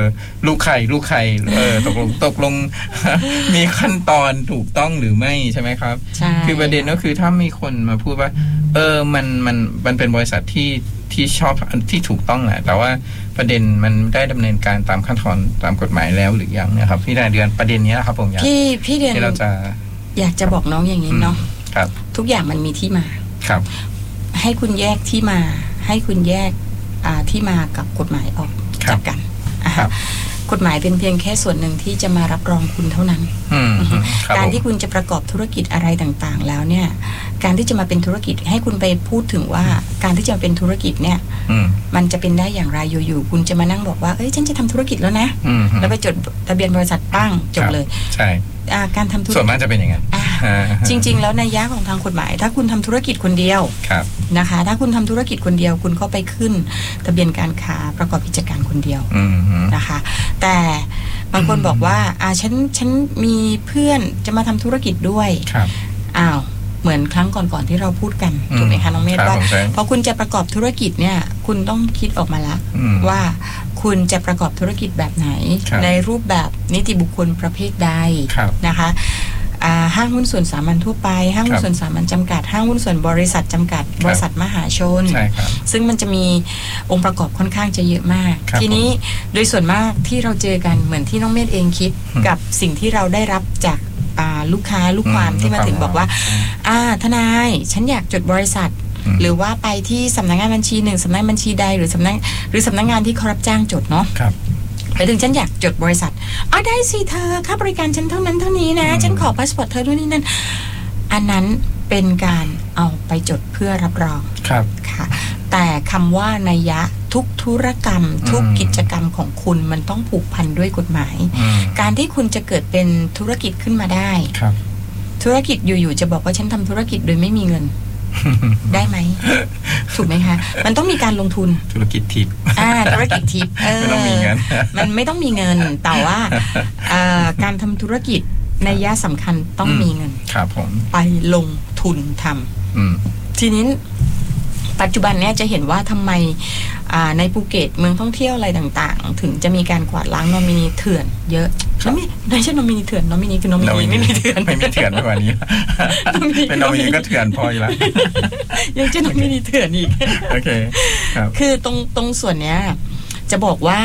ลูกไข่ตกลง มีขั้นตอนถูกต้องหรือไม่ใช่ไหมครับคือประเด็นก็คือถ้ามีคนมาพูดว่ามันเป็นบริษัทที่ชอบที่ถูกต้องแหละแต่ว่าประเด็นมันได้ดำเนินการตามขั้นตอนตามกฎหมายแล้วหรือยังเนี่ยครับพี่เดือนประเด็นนี้นะครับผมพี่เดือนเราจะอยากจะบอกน้องอย่างนี้เนาะทุกอย่างมันมีที่มาครับให้คุณแยกที่มาให้คุณแยกที่มากับกฎหมายออกจากกันกฎหมายเป็นเพียงแค่ส่วนหนึ่งที่จะมารับรองคุณเท่านั้นการที่คุณจะประกอบธุรกิจอะไรต่างๆแล้วเนี่ยการที่จะมาเป็นธุรกิจให้คุณไปพูดถึงว่าการที่จะมาเป็นธุรกิจเนี่ยมันจะเป็นได้อย่างไรอยู่ๆคุณจะมานั่งบอกว่าเอ้ยฉันจะทำธุรกิจแล้วนะแล้วไปจดทะเบียนบริษัทปั้งจบเลยใช่การทำธุรกิจส่วนมากจะเป็นอย่างนั้นจริงๆแล้วนัยยะของทางกฎหมายถ้าคุณทำธุรกิจคนเดียวนะคะถ้าคุณทำธุรกิจคนเดียวคุณก็ไปขึ้นทะเบียนการค้าประกอบกิจการคนเดียวนะคะแต่บางคนบอกว่าฉันมีเพื่อนจะมาทำธุรกิจด้วยเหมือนครั้งก่อนๆที่เราพูดกันถูกไหมคะน้องเมธว่าพอคุณจะประกอบธุรกิจเนี่ยคุณต้องคิดออกมาละว่าคุณจะประกอบธุรกิจแบบไหนในรูปแบบนิติบุคคลประเภทใดนะคะห้างหุ้นส่วนสามัญทั่วไปห้างหุ้นส่วนสามัญจำกัดห้างหุ้นส่วนบริษัทจำกัดบริษัทมหาชนซึ่งมันจะมีองค์ประกอบค่อนข้างจะเยอะมากทีนี้โดยส่วนมากที่เราเจอกันเหมือนที่น้องเมธเองคิดกับสิ่งที่เราได้รับจากลูกค้าลูกความที่มาถึงบอกว่าทนายฉันอยากจดบริษัทหรือว่าไปที่สำนักงานบัญชี1สำนักบัญชีใดหรือสำนักงานที่เขารับจ้างจดเนาะไปถึงฉันอยากจดบริษัทได้สิเธอค่าบริการฉันเท่านั้นเท่านี้นะฉันขอพาสปอร์ตเธอด้วยนี่นั่นอันนั้นเป็นการเอาไปจดเพื่อรับรองค่ะแต่คำว่านัยยะทุกธุรกรรมทุกกิจกรรมของคุณมันต้องผูกพันด้วยกฎหมายการที่คุณจะเกิดเป็นธุรกิจขึ้นมาได้ธุรกิจอยู่ๆจะบอกว่าฉันทำธุรกิจโดยไม่มีเงินได้ไหมถูกไหมคะมันต้องมีการลงทุนธุรกิจทิพย์ธุรกิจทิพย์ไม่ต้องมีเงินมันไม่ต้องมีเงินแต่ว่าการทำธุรกิจนัยยะสำคัญต้องมีเงินครับผมไปลงทุนทำทีนี้ปัจจุบันเนี่ยจะเห็นว่าทำไมในภูเก็ตเมืองท่องเที่ยวอะไรต่างๆถึงจะมีการกวาดล้างนอมินีเถื่อนเยอะไม่ใช่นอมินีเถื่อนนอมินีคือนอมินีไม่มีเถื่อนไม่มีเถื่อนมากกว่านี้เป็นนอมินีก็เถื่อนพออยู่แล้วยังจะนอมินีเถื่อนอีกโอเคครับคือตรงส่วนเนี้ยจะบอกว่า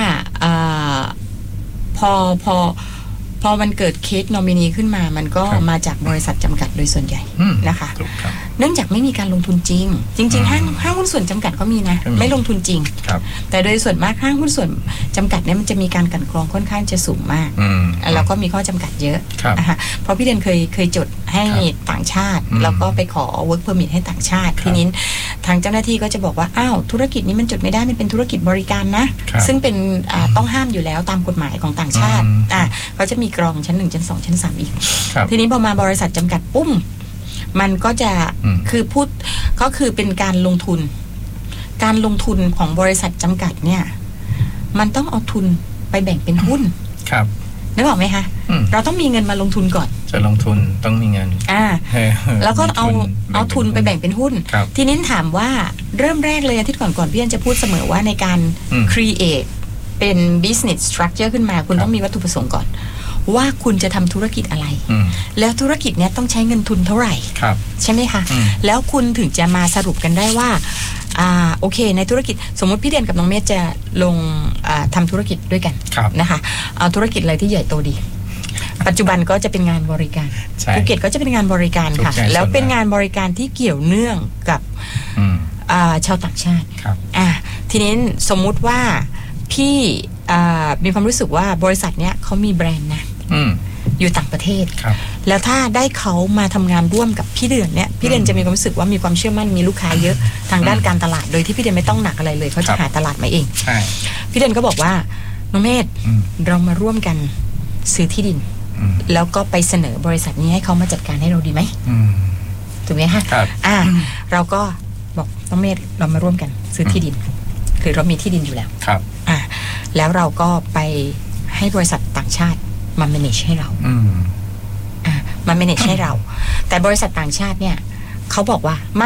พอมันเกิดเคสนอมินีขึ้นมามันก็มาจากบริษัทจำกัดโดยส่วนใหญ่นะคะเนื่องจากไม่มีการลงทุนจริงห้างหุ้นส่วนจำกัดก็มีนะไม่ลงทุนจริงแต่โดยส่วนมากห้างหุ้นส่วนจำกัดเนี่ยมันจะมีการกลั่นกรองค่อนข้างจะสูงมากแล้วก็มีข้อจำกัดเยอะนะคะเพราะพี่เดนเคยจดให้ต่างชาติแล้วก็ไปขอ work permit ให้ต่างชาติทีนี้ทางเจ้าหน้าที่ก็จะบอกว่าธุรกิจนี้มันจดไม่ได้มันเป็นธุรกิจบริการนะซึ่งเป็นต้องห้ามอยู่แล้วตามกฎหมายของต่างชาติเขาจะมีกรองชั้น1ชั้น2ชั้น3อีกทีนี้พอมาบริษัทจำกัดปุ้มมันก็จะคือพูดก็คือเป็นการลงทุนของบริษัทจำกัดเนี่ยมันต้องเอาทุนไปแบ่งเป็นหุ้นครับนึกออกไหมคะเราต้องมีเงินมาลงทุนก่อนจะลงทุนต้องมีเงินแล้วก็เอาทุนไปแบ่งเป็นหุ้นทีนี้ถามว่าเริ่มแรกเลยอาทิตย์ก่อนพี่อันจะพูดเสมอว่าในการ create เป็น business structure ขึ้นมาคุณต้องมีวัตถุประสงค์ก่อนว่าคุณจะทำธุรกิจอะไรแล้วธุรกิจเนี้ยต้องใช้เงินทุนเท่าไหร่ใช่ไหมคะแล้วคุณถึงจะมาสรุปกันได้ว่าโอเคในธุรกิจสมมติพี่เด่นกับน้องเมธจะลงทำธุรกิจด้วยกันนะคะเอาธุรกิจอะไรที่ใหญ่โตดีปัจจุบันก็จะเป็นงานบริการภูเก็ตก็จะเป็นงานบริการค่ะแล้วเป็นงานบริการที่เกี่ยวเนื่องกับชาวต่างชาติทีนี้สมมุติว่าพี่มีความรู้สึกว่าบริษัทเนี้ยเขามีแบรนด์นะอยู่ต่างประเทศแล้วถ้าได้เขามาทำงานร่วมกับพี่เดือนเนี่ยพี่เดือนจะมีความรู้สึกว่ามีความเชื่อมั่นมีลูกค้าเยอะทางด้านการตลาดโดยที่พี่เดือนไม่ต้องหนักอะไรเลยเขาจะหาตลาดมาเองพี่เดือนก็บอกว่าน้องเมธเรามาร่วมกันซื้อที่ดินแล้วก็ไปเสนอบริษัทนี้ให้เขามาจัดการให้เราดีไหมถูกไหมคะเราก็บอกน้องเมธเรามาร่วมกันซื้อที่ดินคือเรามีที่ดินอยู่แล้วแล้วเราก็ไปให้บริษัทต่างชาติมา manage ให้เรามา manage ให้เราแต่บริษัทต่างชาติเนี่ยเขาบอกว่าไม่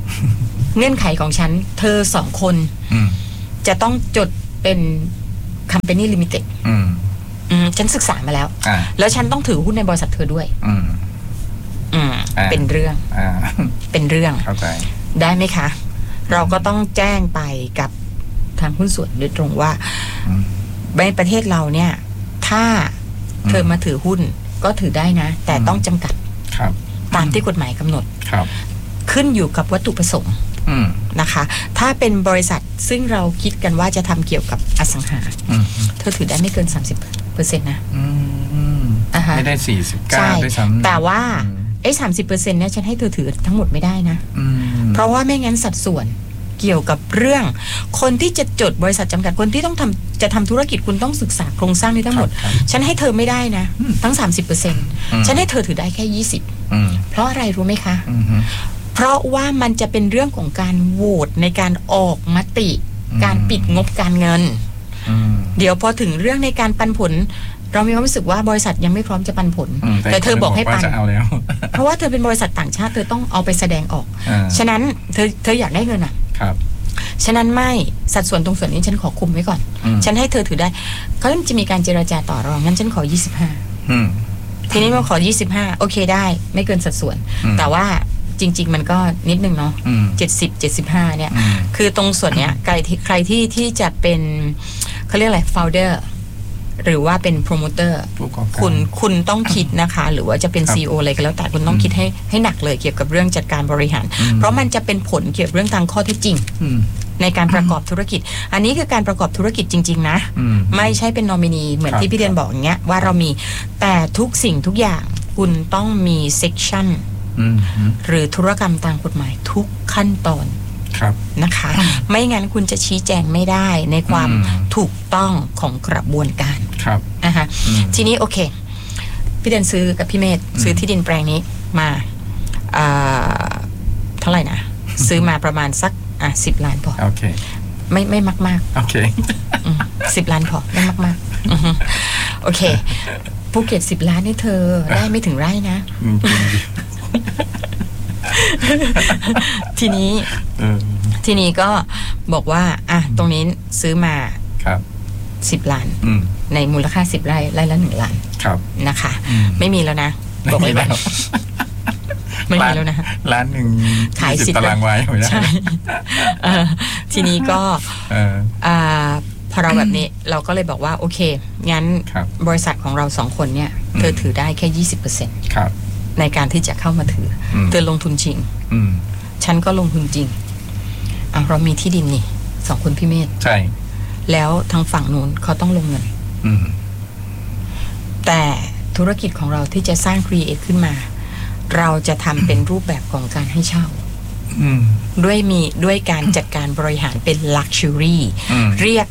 เงื่อนไขของฉันเธอ2 คนจะต้องจดเป็น Company Limited ฉันศึกษามาแล้วแล้วฉันต้องถือหุ้นในบริษัทเธอด้วยเป็นเรื่องเป็นเรื่องได้ไหมคะเราก็ต้องแจ้งไปกับทางหุ้นส่วนโดยตรงว่าในประเทศเราเนี่ยถ้าเธอมาถือหุ้นก็ถือได้นะแต่ต้องจำกัดตามที่กฎหมายกำหนดขึ้นอยู่กับวัตถุประสงค์นะคะถ้าเป็นบริษัทซึ่งเราคิดกันว่าจะทำเกี่ยวกับอสังหาเธอถือได้ไม่เกิน 30% นะไม่ได้49ด้วยซ้ำแต่ว่า30%เนี่ยฉันให้เธอถือทั้งหมดไม่ได้นะเพราะว่าไม่งั้นสัดส่วนเกี่ยวกับเรื่องคนที่จะจดบริษัทจำกัดคนที่ต้องจะทำธุรกิจคุณต้องศึกษาโครงสร้างนี้ทั้งหมดฉันให้เธอไม่ได้นะทั้ง 30% ฉันให้เธอถือได้แค่20%เพราะอะไรรู้ไหมคะเพราะว่ามันจะเป็นเรื่องของการโหวตในการออกมติการปิดงบการเงินเดี๋ยวพอถึงเรื่องในการปันผลเรามีความรู้สึกว่าบริษัทยังไม่พร้อมจะปันผลแต่เธอบอกให้ปันเพราะว่าเธอเป็นบริษัทต่างชาติเธอต้องเอาไปแสดงออกฉะนั้นเธออยากได้เงินอ่ะฉะนั้นไม่สัดส่วนตรงส่วนนี้ฉันขอคุมไว้ก่อนฉันให้เธอถือได้เขาจะมีการเจรจาต่อรองงั้นฉันขอ25ทีนี้มาขอ25โอเคได้ไม่เกินสัดส่วนแต่ว่าจริงๆมันก็นิดนึงเนาะ70-75เนี่ยคือตรงส่วนเนี้ยใครที่จะเป็นเขาเรียกอะไร founder หรือว่าเป็นโปรโมเตอร์คุณต้องคิดนะคะหรือว่าจะเป็น CEO อะไรก็แล้วแต่คุณต้องคิดให้หนักเลยเกี่ยวกับเรื่องจัดการบริหารเพราะมันจะเป็นผลเกี่ยวกับเรื่องทางข้อเท็จจริงในการประกอบธุรกิจอันนี้คือการประกอบธุรกิจจริงๆนะไม่ใช่เป็นนอมินีเหมือนที่พี่เรียนบอกอย่างเงี้ยว่าเรามีแต่ทุกสิ่งทุกอย่างคุณต้องมีเซกชันหรือธุรกรรมตามกฎหมายทุกขั้นตอนนะคะไม่งั้นคุณจะชี้แจงไม่ได้ในความถูกต้องของกระบวนการนะคะทีนี้โอเคพี่เดนซื้อกับพี่เมธซื้อที่ดินแปลงนี้มาเท่าไหร่นะซื้อมาประมาณสัก10 ล้านพอไม่มากๆโอเค10 ล้านพอไม่มากๆโอเคภูเก็ต10 ล้านนี่เธอได้ไม่ถึงไร่นะทีนี้ก็บอกว่าตรงนี้ซื้อมา10 ล้านในมูลค่า10 ไร่ละ1 ล้านนะคะไม่มีแล้วนะบอกไว้แบบไม่มีแล้วนะล้านหนึ่งขาย10 ตารางวาไม่ได้ทีนี้ก็พอเราแบบนี้เราก็เลยบอกว่าโอเคงั้นบริษัทของเรา2 คนเนี่ยเธอถือได้แค่ 20%ในการที่จะเข้ามาถือเธอลงทุนจริงฉันก็ลงทุนจริงเรามีที่ดินนี่2 คนพี่เมธใช่แล้วทางฝั่งนู้นเขาต้องลงเงินแต่ธุรกิจของเราที่จะสร้างครีเอทขึ้นมาเราจะทำเป็นรูปแบบของการให้เช่าด้วยการจัดการบริหารเป็น Luxury เรียก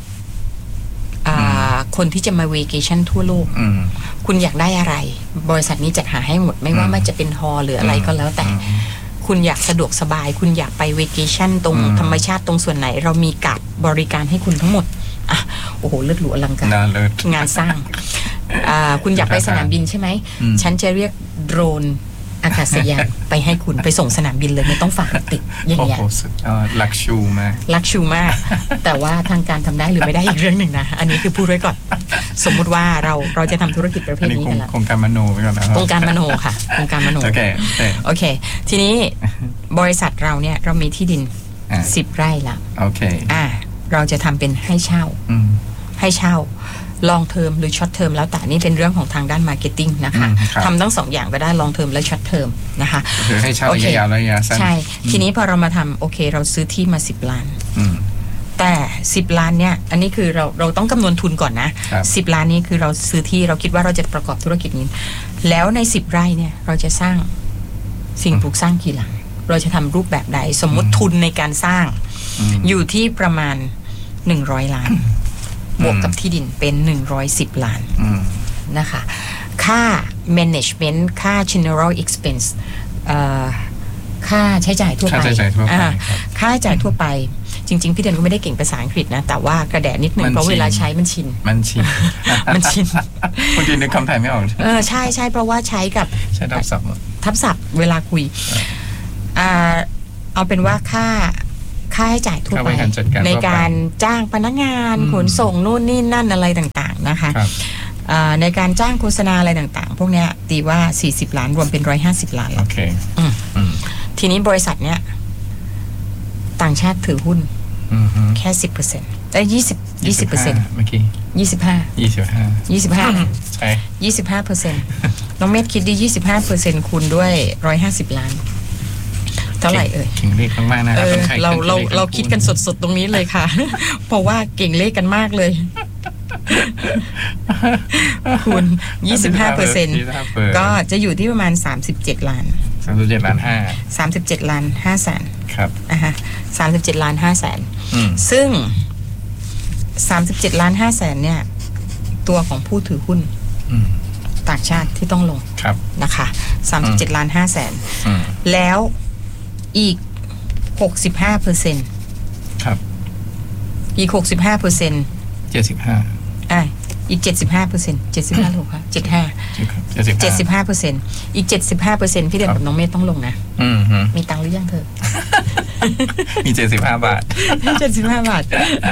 คนที่จะมาเวเคชั่นทั่วโลกคุณอยากได้อะไรบริษัทนี้จัดหาให้หมดไม่ว่ามันจะเป็นฮอลล์หรืออะไรก็แล้วแต่คุณอยากสะดวกสบายคุณอยากไปเวเคชั่นตรงธรรมชาติตรงส่วนไหนเรามีกับบริการให้คุณทั้งหมดโอ้โหเลิศหรูอลังการงานสร้างคุณอยากไปสนามบินใช่ไหมฉันจะเรียกโดรนอากาศยานไปให้คุณไปส่งสนามบินเลยไม่ต้องฝากติดอย่างเงี้ยลักชูมากแต่ว่าทางการทำได้หรือไม่ได้อีกเรื่องหนึ่งนะอันนี้คือพูดไว้ก่อนสมมุติว่าเราจะทำธุรกิจประเภทนี้กันแล้วโครงการมโนไปก่อนนะโครงการมโนค่ะโครงการมโนโอเคทีนี้บริษัทเราเนี่ยเรามีที่ดิน10 ไร่ละโอเคเราจะทำเป็นให้เช่าลองเทอมหรือช็อตเทอมแล้วแต่นี่เป็นเรื่องของทางด้านมาร์เก็ตติ้งนะคะทำทั้ง2 อย่างก็ได้ลองเทอมและช็อตเทอมนะคะคือให้เช่าระยะยาวระยะสั้นใช่ทีนี้พอเรามาทำโอเคเราซื้อที่มา10 ล้านแต่10 ล้านเนี่ยอันนี้คือเราต้องคำนวณทุนก่อนนะ10 ล้านนี้คือเราซื้อที่เราคิดว่าเราจะประกอบธุรกิจนี้แล้วใน10 ไร่เนี่ยเราจะสร้างสิ่งปลูกสร้างกี่หลังเราจะทำรูปแบบใดสมมติทุนในการสร้างอยู่ที่ประมาณ100 ล้านบวกกับที่ดินเป็น110 ล้านนะคะค่า management ค่า general expense ค่าใช้จ่ายทั่วไปค่าใช้จ่ายทั่วไปจริงๆพี่เดนก็ไม่ได้เก่งภาษาอังกฤษนะแต่ว่ากระแดะนิดนึงเพราะเวลาใช้มันชินบางทีนึกคำไทยไม่ออกใช่เพราะว่าใช้กับใช้ทับศัพท์เวลาคุยเอาเป็นว่าค่ค่าใช้จ่ายทั่วไปในการจ้างพนักงานขนส่งนู่นนี่นั่นอะไรต่างๆนะคะในการจ้างโฆษณาอะไรต่างๆพวกนี้ตีว่า40ล้านรวมเป็น150ล้านแล้วทีนี้บริษัทเนี้ยต่างชาติถือหุ้นแค่ 10%ได้20%เมื่อกี้25ใช่25%น้องเมธคิดดี25%คูณด้วย150ล้านเท่าไหร่เอ่ยเก่งเลขมากๆนะเราคิดกันสดๆตรงนี้เลยค่ะ เพราะว่าเก่งเลขกันมากเลยคูณ 25% ก็จะอยู่ที่ประมาณ37ล้าน 37.5 ล้าน5แสนครับ 37ล้าน5แสนซึ่ง37ล้าน5แสนเนี่ยตัวของผู้ถือหุ้นต่างชาติที่ต้องลงนะคะ37ล้าน5แสนแล้วอีก 65% ครับอีก 65% 75 อีก 75% 75ถูกค่ะ75%อีก 75%พี่เด่นกับน้องเมธต้องลงนะมีตังค์หรือยังเธอมี75 บาท 75 บาท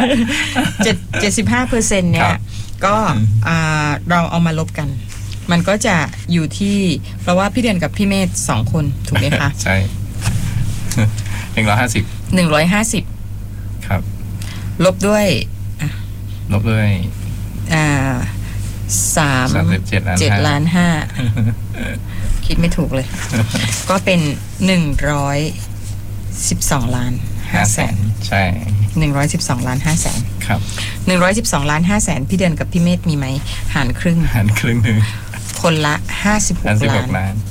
75% เนี่ยก็เราเอามาลบกันมันก็จะอยู่ที่เพราะว่าพี่เด่นกับพี่เมธ2คนถูกไหมคะใช่150ครับลบด้วย37.5 ล้านคิดไม่ถูกเลยก็เป็น112ล้าน5แสนใช่ 112ล้าน5แสนครับ 112ล้าน5แสนพี่เดือนกับพี่เมธมีไหมหารครึ่งนึงคนละ56ล้าน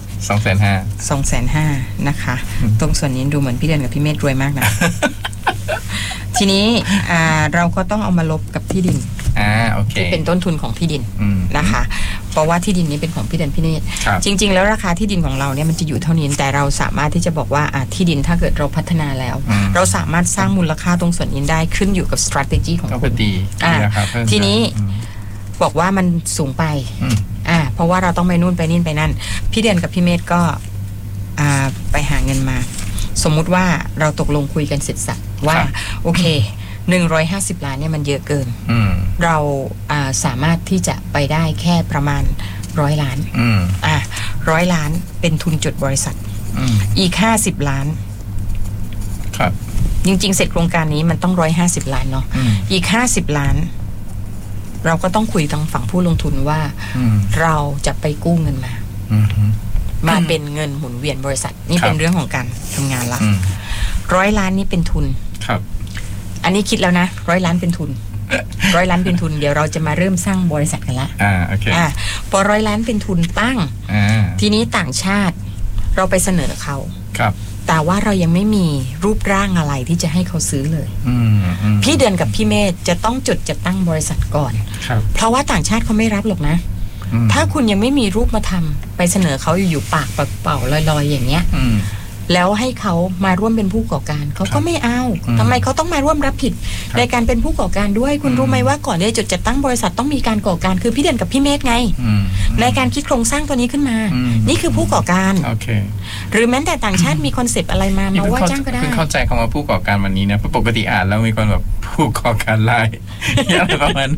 250,000 นะคะตรงส่วนนี้ดูเหมือนพี่เดือนกับพี่เมธรวยมากนะ ทีนี้เราก็ต้องเอามาลบกับที่ดินที่เป็นต้นทุนของที่ดินนะคะเพราะว่าที่ดินนี้เป็นของพี่เดือนพี่เนธจริงๆแล้วราคาที่ดินของเราเนี่ยมันจะอยู่เท่านี้แต่เราสามารถที่จะบอกว่าที่ดินถ้าเกิดเราพัฒนาแล้วเราสามารถสร้างมูลค่าตรงส่วนนี้ได้ขึ้นอยู่กับ strategy ของคุณทีนี้บอกว่ามันสูงไปเพราะว่าเราต้องไปนู่นไปนี่ไปนั่นพี่เดือนกับพี่เมธก็ไปหาเงินมาสมมุติว่าเราตกลงคุยกันเสร็จสับว่าโอเค150ล้านเนี่ยมันเยอะเกินเราสามารถที่จะไปได้แค่ประมาณ100ล้าน100ล้านเป็นทุนจดบริษัทอีก50ล้านครับจริงๆเสร็จโครงการนี้มันต้อง150ล้านเนาะอีก50ล้านเราก็ต้องคุยทางฝั่งผู้ลงทุนว่าเราจะไปกู้เงินมาเป็นเงินหมุนเวียนบริษัทนี่เป็นเรื่องของการทำงานละ100ล้านนี้เป็นทุนครับอันนี้คิดแล้วนะ100ล้านเป็นทุน100ล้านเป็นทุนเดี๋ยวเราจะมาเริ่มสร้างบริษัทกันละโอเคพอ100ล้านเป็นทุนตั้งทีนี้ต่างชาติเราไปเสนอเขาครับแต่ว่าเรายังไม่มีรูปร่างอะไรที่จะให้เขาซื้อเลยพี่เดือนกับพี่เมธจะต้องจดจัดตั้งบริษัทก่อนเพราะว่าต่างชาติเขาไม่รับหรอกนะถ้าคุณยังไม่มีรูปมาทำไปเสนอเขาอยู่ปากเปล่าๆลอยๆอย่างเงี้ยแล้วให้เขามาร่วมเป็นผู้ก่อการเขาก็ไม่เอาทำไมเขาต้องมาร่วมรับผิดในการเป็นผู้ก่อการด้วยคุณรู้ไหมว่าก่อนที่จะจดจัดตั้งบริษัทต้องมีการก่อการคือพี่เด่นกับพี่เมธไงในการคิดโครงสร้างตัวนี้ขึ้นมานี่คือผู้ก่อการหรือแม้แต่ต่างชาติมีคอนเซปต์อะไรมาว่าจ้างก็ได้เข้าใจคำว่าผู้ก่อการวันนี้นะปกติอ่านแล้วมีคนแบบผู้ก่อการลายอะไรประมาณ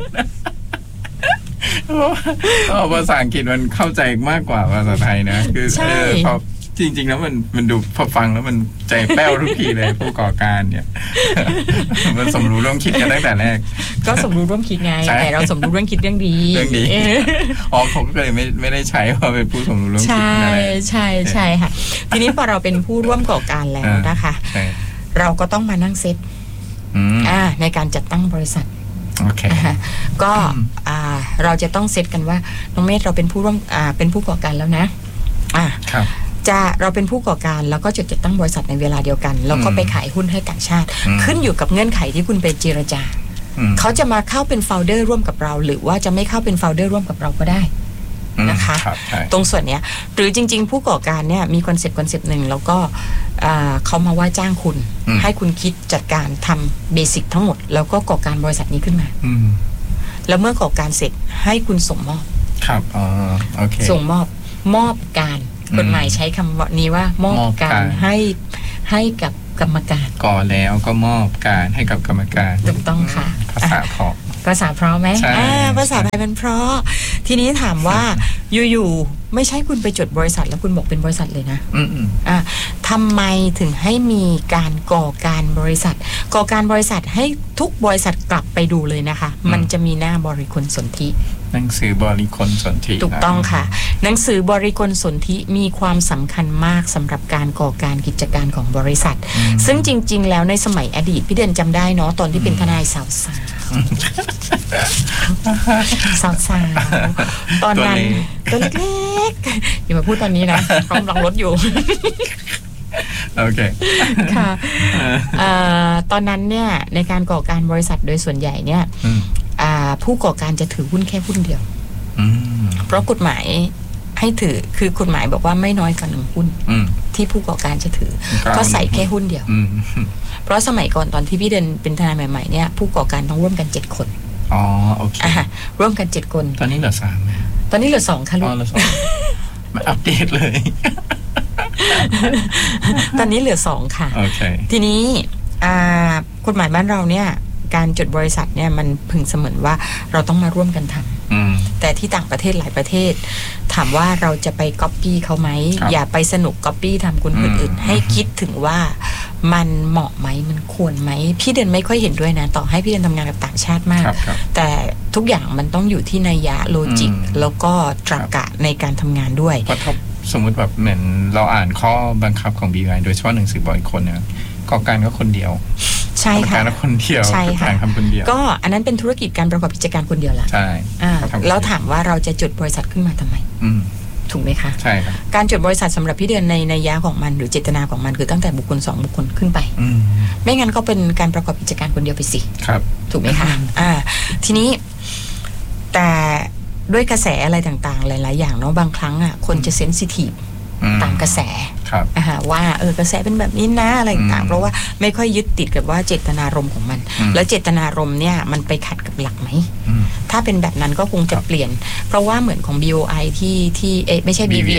ภาษาอังกฤษมันเข้าใจมากกว่าภาษาไทยนะคือพอจริงๆแล้วมันดูพอฟังแล้วมันใจแป้วทุกทีเลยผู้ก่อการเนี่ยมันสมรู้ร่วมคิดกันตั้งแต่แรกก็สมรู้ร่วมคิดไงแต่เราสมรู้ร่วมคิดเรื่องดีเขาก็เลยไม่ได้ใช้ว่าเป็นผู้สมรู้ร่วมคิดใช่ค่ะทีนี้พอเราเป็นผู้ร่วมก่อการแล้วนะคะเราก็ต้องมานั่งเซตในการจัดตั้งบริษัทก็เราจะต้องเซตกันว่าน้องเมธเราเป็นผู้ร่วมเป็นผู้ก่อการแล้วนะเราเป็นผู้ก่อการแล้วก็จดจัดตั้งบริษัทในเวลาเดียวกันแล้วก็ไปขายหุ้นให้ต่างชาติขึ้นอยู่กับเงื่อนไขที่คุณไปเจรจาเขาจะมาเข้าเป็นโฟลเดอร์ร่วมกับเราหรือว่าจะไม่เข้าเป็นโฟลเดอร์ร่วมกับเราก็ได้นะคะตรงส่วนเนี้ยหรือจริงๆผู้ก่อการเนี่ยมีคอนเซปต์หนึ่งแล้วก็เขามาว่าจ้างคุณให้คุณคิดจัดการทำเบสิกทั้งหมดแล้วก็ก่อการบริษัทนี้ขึ้นมาแล้วเมื่อก่อการเสร็จให้คุณส่งมอบส่งมอบการกฎหมายใช้คำนี้ว่ามอบการให้กับกรรมการก่อแล้วก็มอบการให้กับกรรมการถูกต้องค่ะภาษาเพราะภาษาเพราะไหมภาษาไทยมันเพราะทีนี้ถามว่าอยู่ๆไม่ใช่คุณไปจดบริษัทแล้วคุณบอกเป็นบริษัทเลยนะทำไมถึงให้มีการก่อการบริษัทให้ทุกบริษัทกลับไปดูเลยนะคะมันจะมีหน้าบริคลสนธิหนังสือบริคลสนธิถูกต้องค่ะหนังสือบริคลสนธิมีความสำคัญมากสำหรับการก่อการกิจการของบริษัทซึ่งจริงๆแล้วในสมัยอดีตพี่เดือนจำได้เนาะตอนที่เป็นทนายสาวตอนนั้นตัวเล็กๆอย่ามาพูดตอนนี้นะกำลังรถอยู่โอเคค่ะตอนนั้นเนี่ยในการก่อการบริษัทโดยส่วนใหญ่เนี่ยผู้ก่อการจะถือหุ้นแค่หุ้นเดียวเพราะกฎหมายให้ถือคือกฎหมายบอกว่าไม่น้อยกว่า1หุ้นที่ผู้ก่อการจะถือก็ใส่แค่หุ้นเดียวเพราะสมัยก่อนตอนที่พี่เดินเป็นทนายใหม่ๆเนี่ยผู้ก่อการต้องร่วมกัน7คนอ๋อโอเคร่วมกัน7คนตอนนี้เหลือ3ไหมตอนนี้เหลือ2ค่ะลูกมาอัปเดตเลยตอนนี้เหลือ2ค่ะโอเคทีนี้กฎหมายบ้านเราเนี่ยการจดบริษัทเนี่ยมันพึงเสมือนว่าเราต้องมาร่วมกันทำแต่ที่ต่างประเทศหลายประเทศถามว่าเราจะไปก๊อปปี้เขาไหมอย่าไปสนุกก๊อปปี้ทำคนอื่นให้คิดถึงว่ามันเหมาะไหมมันควรไหมพี่เดินไม่ค่อยเห็นด้วยนะต่อให้พี่เดินทำงานกับต่างชาติมากแต่ทุกอย่างมันต้องอยู่ที่นัยยะโลจิกแล้วก็ตรรกะในการทำงานด้วยเพราะสมมติแบบเหมือนเราอ่านข้อบังคับของ BI โดยเฉพาะหนังสือบริคลเนี่ยก่อการก็คนเดียวใช่ค่ะการคนเดียวใช่ค่ะทำคนเดียวก็อันนั้นเป็นธุรกิจการประกอบกิจการคนเดียวละใช่แล้วถามว่าเราจะจดบริษัทขึ้นมาทำไมถูกไหมคะใช่ครับการจดบริษัทสำหรับพี่เดือนในนัยยะของมันหรือเจตนาของมันคือตั้งแต่บุคคล2บุคคลขึ้นไปไม่งั้นก็เป็นการประกอบกิจการคนเดียวไปสิครับถูกไหมคะทีนี้แต่ด้วยกระแสอะไรต่างๆหลายๆอย่างเนาะบางครั้งคนจะเซนซิทีฟตามกระแสว่ากระแสเป็นแบบนี้นะอะไรต่างเพราะว่าไม่ค่อยยึดติดกับว่าเจตนารมณ์ของมันแล้วเจตนารมณ์เนี่ยมันไปขัดกับหลักไหมถ้าเป็นแบบนั้นก็คงจะเปลี่ยนเพราะว่าเหมือนของ BOI ที่ไม่ใช่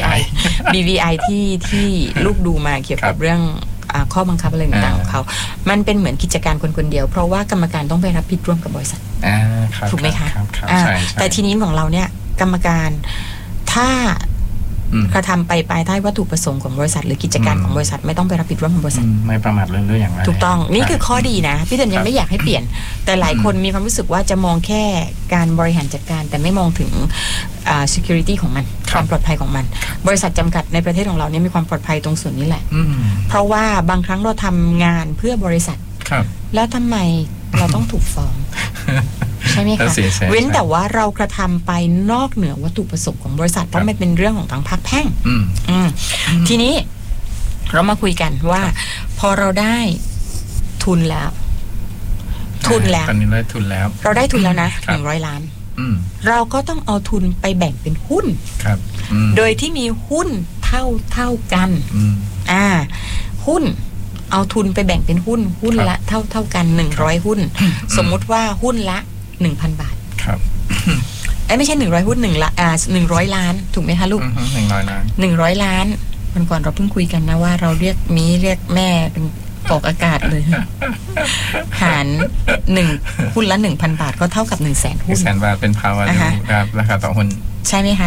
BVI ที่ลูกดูมาเกี่ยวกับเรื่องข้อบังคับอะไรต่างๆของเขามันเป็นเหมือนกิจการคนเดียวเพราะว่ากรรมการต้องไปรับผิดร่วมกับบริษัทถูกไหมคะแต่ทีนี้ของเราเนี่ยกรรมการถ้ากระทำไปภายใต้วัตถุประสงค์ของบริษัทหรือกิจการของบริษัทไม่ต้องไปรับผิดร่วมกับบริษัทไม่ประมาทเรื่องอย่างไรถูกต้องนี่คือข้อดีนะพี่เดินยังไม่อยากให้เปลี่ยนแต่หลายคนมีความรู้สึกว่าจะมองแค่การบริหารจัดการแต่ไม่มองถึงsecurity ของมันความปลอดภัยของมันบริษัทจำกัดในประเทศของเราเนี่ยมีความปลอดภัยตรงส่วนนี้แหละเพราะว่าบางครั้งเราทำงานเพื่อบริษัทแล้วทำไมเราต้องถูกฟ้องใช่ไหมคะเว้นแต่ว่าเรากระทำไปนอกเหนือวัตถุประสงค์ของบริษัทเพราะมันเป็นเรื่องของทางภาคแพ่งทีนี้เรามาคุยกันว่าพอเราได้ทุนแล้วตอนนี้ได้ทุนแล้วเราได้ทุนแล้วนะ100 ล้านเราก็ต้องเอาทุนไปแบ่งเป็นหุ้นโดยที่มีหุ้นเท่ากันหุ้นเอาทุนไปแบ่งเป็นหุ้นละเท่ากัน100หุ้นสมมุติว่าหุ้นละ 1,000 บาทครับไม่ใช่100หุ้น100 ล้านถูกไหมคะลูก 100 ล้าน 100 ล้านวันก่อนเราเพิ่งคุยกันนะว่าเราเรียกแม่เป็นออกอากาศเลยหาร1หุ้นละ 1,000 บาทก็เท่ากับ 100,000 หุ้น 100,000 บาทเป็นภาวะราคาต่อหุ้นใช่ไหมคะ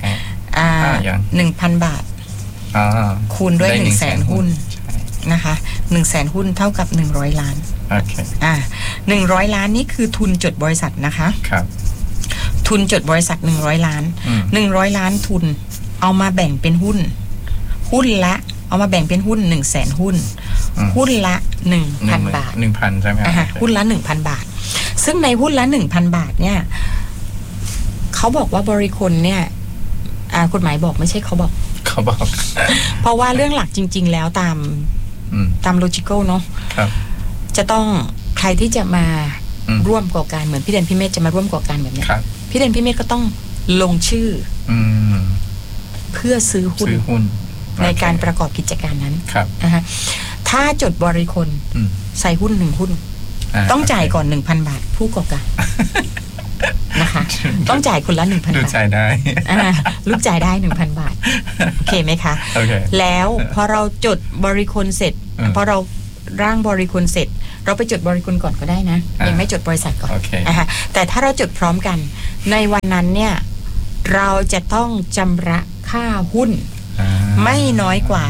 1,000 บาทคูณด้วย 100,000 หุ้นนะคะ 100,000 หุ้นเท่ากับ100 ล้านโอเค 100 ล้านนี่คือทุนจดบริษัทนะคะครับทุนจดบริษัท100 ล้าน100 ล้านทุนเอามาแบ่งเป็นหุ้นละเอามาแบ่งเป็นหุ้น 100,000 หุ้นหุ้นละ 1,000 บาท 1,000 ใช่ไหมหุ้นละ 1,000 บาทซึ่งในหุ้นละ 1,000 บาทเนี่ยเขาบอกว่าบริคลเนี่ยกฎหมายบอกไม่ใช่เขาบอกเพราะว่าเรื่องหลักจริงๆแล้วตามโลจิคอลเนาะจะต้องใครที่จะมาร่วมก่อการเหมือนพี่เดนพี่เมธจะมาร่วมก่อการแบบนี้พี่เดนพี่เมธก็ต้องลงชื่อเพื่อซื้อหุ้นในการประกอบกิจการนั้นนะคะถ้าจดบริคลใส่หุ้น1หุ้นต้องจ่ายก่อน 1,000 บาทผู้ก่อการนะคะต้องจ่ายคนละ 1,000 บาทลูกจ่ายได้ลูกจ่ายได้ 1,000 บาทโอเคไหมคะแล้วพอเราจดบริคลเสร็จพอเราร่างบริคุณเสร็จเราไปจดบริคุณก่อนก็ได้นะยังไม่จดบริษัทก่อนนะคะแต่ถ้าเราจดพร้อมกันในวันนั้นเนี่ยเราจะต้องชำระค่าหุ้นไม่น้อยกว่า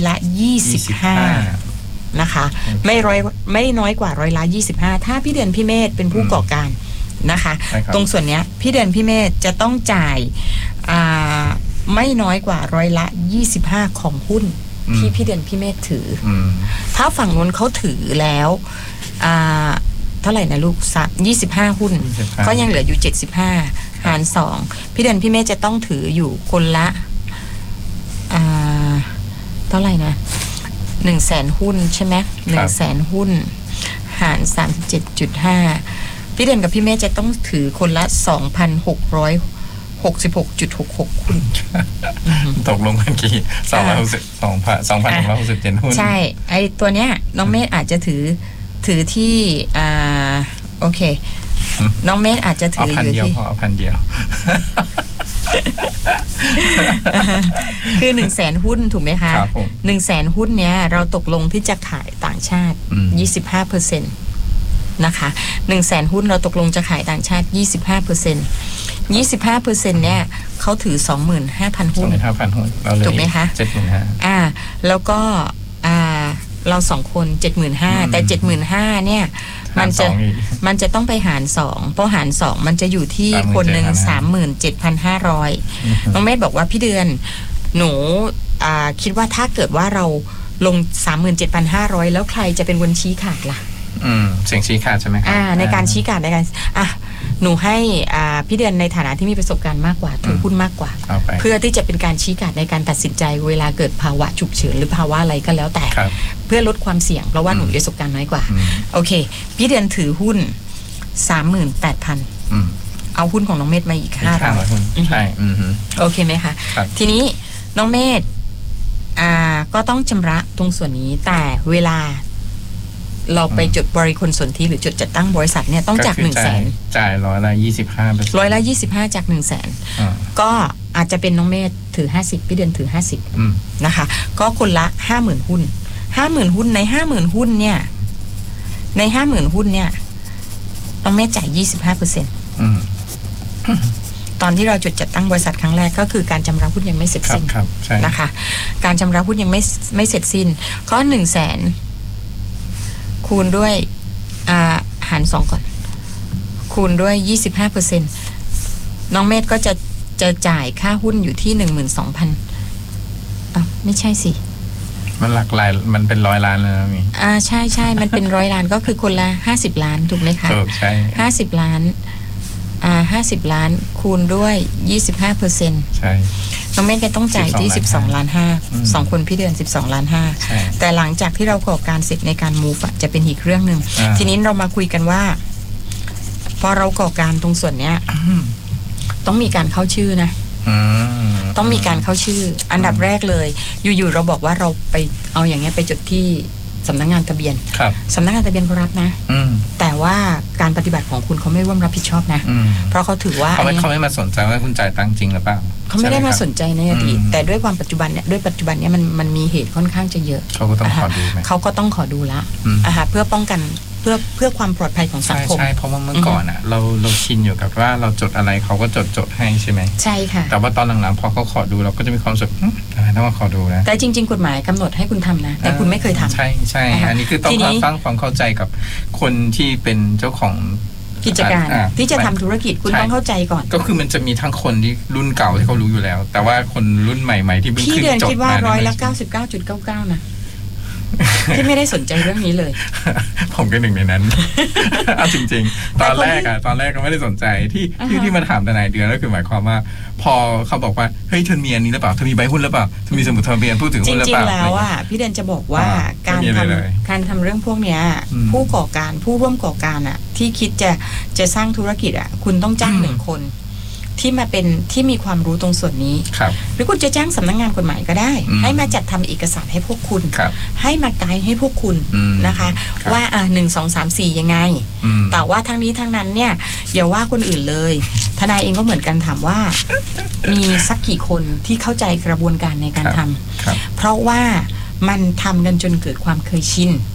25%นะคะไม่น้อยกว่า25%ถ้าพี่เดือนพี่เมธเป็นผู้ก่อการนะคะตรงส่วนเนี้ยพี่เดือนพี่เมธจะต้องจ่ายไม่น้อยกว่า25%ของหุ้นที่พี่เดือนพี่เมธถือถ้าฝั่งนู้นเขาถือแล้วเท่าไหร่นะลูก25หุ้นก็ยังเหลืออยู่75หาร2พี่เดือนพี่เมธจะต้องถืออยู่คนละเท่าไหร่นะ100,000 หุ้นใช่ไหม100,000 หุ้นหาร 37.5 พี่เดือนกับพี่เมธจะต้องถือคนละ 2,666.66 หุ้นตกลงกันกี่2,667 หุ้นใช่ไอตัวเนี้ยน้องเมธอาจจะถือที่โอเคน้องเมธอาจจะถืออยู่ที่พันเดียวคือ100,000 หุ้นถูกไหมคะ100,000 หุ้นเนี้ยเราตกลงที่จะขายต่างชาติ 25% นะคะ100,000 หุ้นเราตกลงจะขายต่างชาติ 25% เนี่ยเขาถือ 25,000 หุ้นถูกไหมคะ 75,000แล้วก็เรา2 คน 75,000 แต่ 75,000 เนี่ยมันจะต้องไปหาร2เพราะหาร2มันจะอยู่ที่คนหนึ่ง 37,500 น้องเมธบอกว่าพี่เดือนหนูคิดว่าถ้าเกิดว่าเราลง 37,500 แล้วใครจะเป็นคนชี้ขาดล่ะเสียงชี้ขาดใช่ไหมครับในการชี้ขาดในการหนูให้พี่เดือนในฐานะที่มีประสบการณ์มากกว่าถือหุ้นมากกว่าเพื่อที่จะเป็นการชี้ขาดในการตัดสินใจเวลาเกิดภาวะฉุกเฉินหรือภาวะอะไรก็แล้วแต่เพื่อลดความเสี่ยงเพราะว่าหนูมีประสบการณ์น้อยกว่าโอเคพี่เดือนถือหุ้น 38,000 เอาหุ้นของน้องเมธมาอีก500 หุ้นใช่โอเคไหมคะทีนี้น้องเมธก็ต้องชำระตรงส่วนนี้แต่เวลาเราไปจดบริคุณสนธิหรือจดจัดตั้งบริษัทเนี่ยต้องจาก 100,000 จ่าย 25%จาก 100,000 ก็อาจจะเป็นน้องเมธถือ50พี่เดือนถือ50นะคะก็คนละ 50,000 หุ้น 50,000 หุ้นใน 50,000 หุ้นเนี่ยใน 50,000 หุ้นเนี่ยน้องเมธจ่าย 25%ตอนที่เราจดจัดตั้งบริษัทครั้งแรกก็คือการชำระหุ้นยังไม่เสร็จสิ้นนะคะการชำระหุ้นยังไม่เสร็จสิ้นก็100,000คูณด้วยหาร2ก่อนคูณด้วย 25% น้องเมธก็จะจ่ายค่าหุ้นอยู่ที่ 12,000 ไม่ใช่สิมันหลักหลายมันเป็น100 ล้านแล้วมีใช่มันเป็น100 ล้านก็คือคนละ50 ล้านถูกไหมคะใช่ 50 ล้าน50 ล้านคูณด้วย 25% ใช่น้องเมธก็ต้องจ่ายที่12.5 ล้าน2คนพี่เดือน12.5 ล้านแต่หลังจากที่เราก่อการเสร็จในการ move จะเป็นอีกเรื่องนึงทีนี้เรามาคุยกันว่าพอเราก่อการตรงส่วนเนี้ยต้องมีการเข้าชื่อนะต้องมีการเข้าชื่ออันดับแรกเลยอยู่ๆเราบอกว่าเราไปเอาอย่างเงี้ยไปจดที่สำนักงานทะเบียนสำนักงานทะเบียนเขารับนะแต่ว่าการปฏิบัติของคุณเขาไม่ร่วมรับผิดชอบนะเพราะเขาถือว่าเขาไม่มาสนใจว่าคุณจ่ายตังค์จริงหรือเปล่าเขาไม่ได้มาสนใจในอดีตแต่ด้วยความปัจจุบันเนี่ยมันมีเหตุค่อนข้างจะเยอะเขาก็ต้องขอดูไหมเขาก็ต้องขอดูละเพื่อป้องกันเพื่อความปลอดภัยของสังคมใช่เพราะว่าเมื่อก่อนอ่ะเราชินอยู่กับว่าเราจดอะไรเขาก็จดให้ใช่ไหมใช่ค่ะแต่ว่าตอนหลังๆพอเขาขอดูเราก็จะมีความรู้สึกต้องมาขอดูนะแต่จริงๆกฎหมายกำหนดให้คุณทำนะแต่คุณไม่เคยทำใช่อันนี้คือต้องสร้างความเข้าใจกับคนที่เป็นเจ้าของกิจการที่จะทำธุรกิจคุณต้องเข้าใจก่อนก็คือมันจะมีทั้งคนที่รุ่นเก่าที่เขารู้อยู่แล้วแต่ว่าคนรุ่นใหม่ๆที่เพิ่งขึ้นจบมาพี่เดือนคิดว่า99.99%นะที่ไม่ได้สนใจเรื่องนี้เลยผมก็หนึ่งในนั้นเอาจริงๆตอนแรกก็ไม่ได้สนใจที่มาถามทนายเดือนก็คือหมายความว่าพอเขาบอกว่าเฮ้ยเธอมีอันนี้หรือเปล่าเธอมีใบหุ้นหรือเปล่าเธอมีสมุดทะเบียนพูดถึงหุ้นหรือเปล่าจริงๆแล้วพี่เดือนจะบอกว่าการทำเรื่องพวกเนี้ยผู้ก่อการผู้ร่วมก่อการที่คิดจะสร้างธุรกิจคุณต้องจ้าง1 คนที่มีความรู้ตรงส่วนนี้หรือคุณจะจ้างสำนักงานกฎหมายก็ได้ให้มาจัดทำเอกสารให้พวกคุณให้มาไกด์ให้พวกคุณนะคะว่า1 2 3 4ยังไงแต่ว่าทั้งนี้ทั้งนั้นเนี่ยอย่าว่าคนอื่นเลยทนายเองก็เหมือนกันถามว่ามีสักกี่คนที่เข้าใจกระบวนการในการทำเพราะว่ามันทำกันจนเกิดความเคยชิน